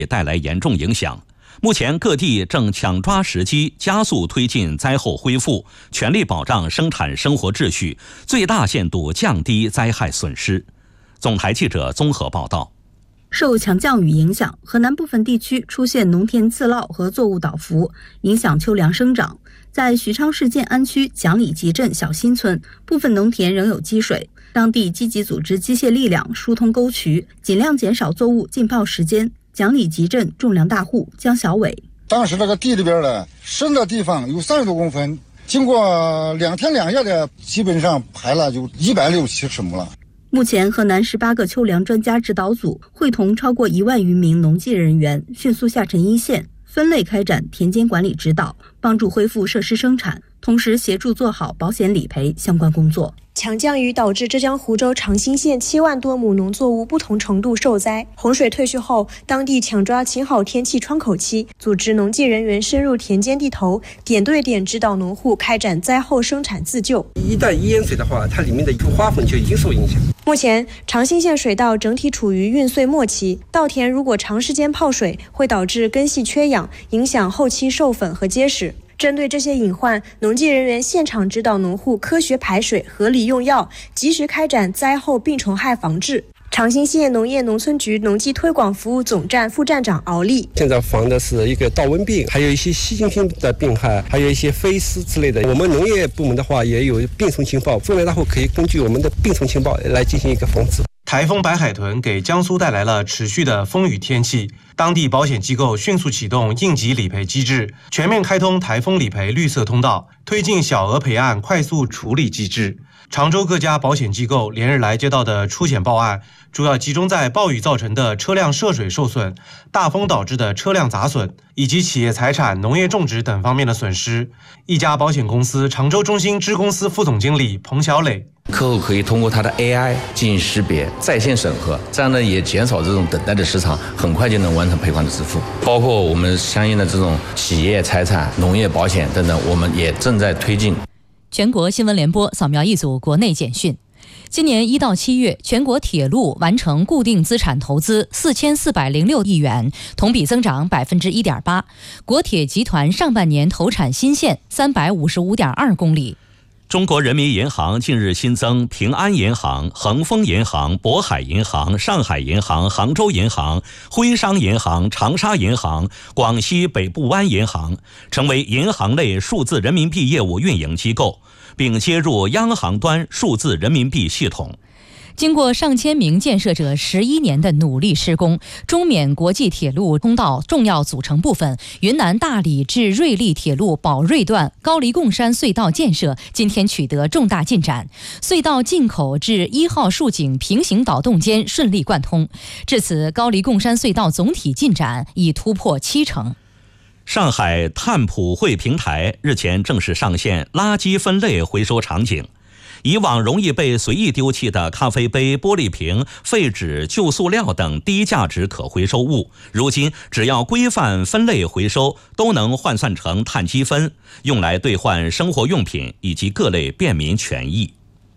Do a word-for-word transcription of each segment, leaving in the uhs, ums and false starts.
带来严重影响。目前各地正抢抓时机，加速推进灾后恢复，全力保障生产生活秩序，最大限度降低灾害损失。总台记者综合报道。 受强降雨影响，河南部分地区出现农田自涝和作物倒伏，影响秋粮生长。在许昌市建安区蒋里集镇小新村，部分农田仍有积水，当地积极组织机械力量疏通沟渠，尽量减少作物浸泡时间。蒋里集镇种粮大户江小伟， 当时那个地里边的深的地方有三十多公分，经过两天两夜的，基本上排了就一百六七十亩了。 目前，河南十八个秋粮专家指导组会同超过一万余名农技人员，迅速下沉一线，分类开展田间管理指导，帮助恢复设施生产，同时协助做好保险理赔相关工作。 强降雨导致浙江湖州长兴县七万多亩农作物不同程度受灾。洪水退去后，当地抢抓晴好天气窗口期，组织农技人员深入田间地头，点对点指导农户开展灾后生产自救。 一旦淹水的话，它里面的花粉就已经受影响。 目前，长兴县水稻整体处于运穗末期，稻田如果长时间泡水，会导致根系缺氧，影响后期授粉和结实。针对这些隐患，农技人员现场指导农户科学排水、合理用药，及时开展灾后病虫害防治。长兴县农业农村局农技推广服务总站副站长敖丽， 现在防的是一个稻瘟病，还有一些细菌性的病害，还有一些飞虱之类的。我们农业部门的话也有病虫情报，中粮大户可以根据我们的病虫情报来进行一个防治。 台风白海豚给江苏带来了持续的风雨天气，当地保险机构迅速启动应急理赔机制，全面开通台风理赔绿色通道，推进小额赔案快速处理机制。常州各家保险机构连日来接到的出险报案，主要集中在暴雨造成的车辆涉水受损、大风导致的车辆砸损，以及企业财产、农业种植等方面的损失。一家保险公司常州中心支公司副总经理彭小磊， 客户可以通过他的 A I 进行识别、在线审核，这样呢也减少这种等待的时长，很快就能完成赔款的支付。包括我们相应的这种企业财产、农业保险等等，我们也正在推进。 全国新闻联播扫描一组国内简讯。今年一到七月，全国铁路完成固定资产投资四千四百零六亿元，同比增长百分之一点八。国铁集团上半年投产新线三百五十五点二公里。 中国人民银行近日新增平安银行、恒丰银行、渤海银行、上海银行、杭州银行、徽商银行、长沙银行、广西北部湾银行，成为银行类数字人民币业务运营机构，并接入央行端数字人民币系统。 经过上千名建设者十一年的努力施工，中缅国际铁路通道重要组成部分云南大理至瑞丽铁路宝瑞段高黎贡山隧道建设今天取得重大进展，隧道进口至一号竖井平行岛洞间顺利贯通，至此高黎贡山隧道总体进展已突破七成。 上海碳普惠平台日前正式上线垃圾分类回收场景。以往容易被随意丢弃的咖啡杯、玻璃瓶、废纸、旧塑料等低价值可回收物，如今只要规范分类回收，都能换算成碳积分，用来兑换生活用品以及各类便民权益。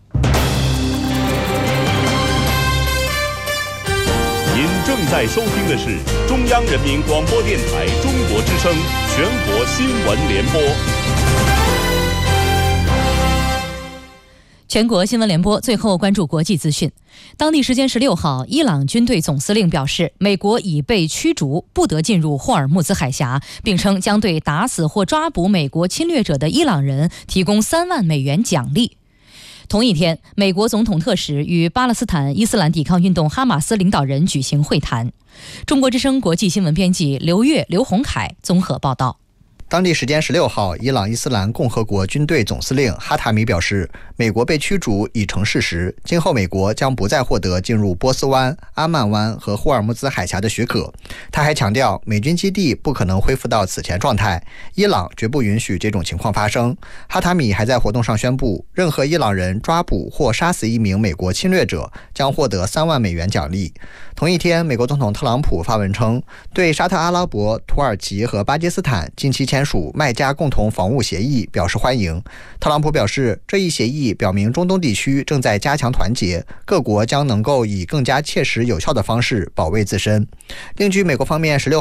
您正在收听的是中央人民广播电台中国之声全国新闻联播。 全国新闻联播最后关注国际资讯。当地时间十六号，伊朗军队总司令表示，美国已被驱逐，不得进入霍尔木兹海峡，并称将对打死或抓捕美国侵略者的伊朗人提供三万美元奖励。同一天，美国总统特使与巴勒斯坦伊斯兰抵抗运动哈马斯领导人举行会谈。中国之声国际新闻编辑刘越、刘洪凯综合报道。 当地时间十六号，伊朗伊斯兰共和国军队总司令哈塔米表示，美国被驱逐已成事实，今后美国将不再获得进入波斯湾、阿曼湾和霍尔木兹海峡的许可。他还强调，美军基地不可能恢复到此前状态，伊朗绝不允许这种情况发生。哈塔米还在活动上宣布，任何伊朗人抓捕或杀死一名美国侵略者将获得三万美元奖励。同一天，美国总统特朗普发文称，对沙特阿拉伯、土耳其和巴基斯坦近期签署麦加共同防务协议表示欢迎。特朗普表示，这一协议表明中东地区正在加强团结，各国将能够以更加切实有效的方式保卫自身。另据美国方面十六号